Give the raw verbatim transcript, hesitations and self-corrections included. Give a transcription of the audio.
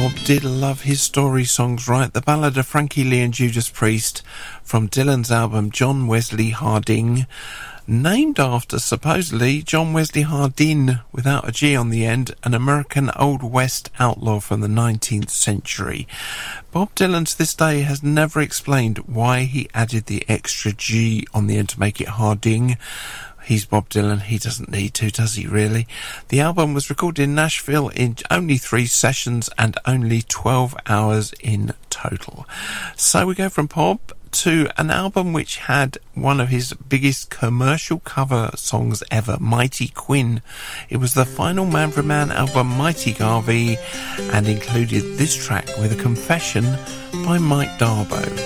Bob did love his story songs, right? The Ballad of Frankie Lee and Judas Priest from Dylan's album John Wesley Harding, named after, supposedly, John Wesley Hardin, without a G on the end, an American Old West outlaw from the nineteenth century. Bob Dylan to this day has never explained why he added the extra G on the end to make it Harding. He's Bob Dylan, he doesn't need to, does he really? The album was recorded in Nashville in only three sessions and only twelve hours in total. So we go from pop to an album which had one of his biggest commercial cover songs ever, Mighty Quinn. It was the final Manfred Mann album, Mighty Garvey, and included this track with a confession by Mike Darbo.